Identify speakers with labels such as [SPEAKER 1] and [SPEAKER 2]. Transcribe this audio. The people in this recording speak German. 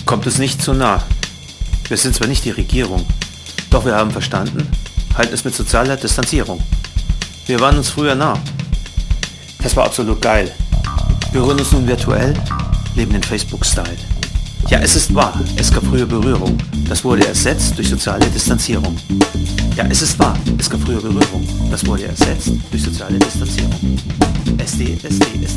[SPEAKER 1] Kommt es nicht zu nah. Wir sind zwar nicht die Regierung, doch wir haben verstanden, halten es mit sozialer Distanzierung. Wir waren uns früher nah. Das war absolut geil. Wir berühren uns nun virtuell, leben den Facebook-Style. Ja, es ist wahr, es gab früher Berührung. Das wurde ersetzt durch soziale Distanzierung. Ja, es ist wahr, es gab früher Berührung. Das wurde ersetzt durch soziale Distanzierung. SD, SD, SD.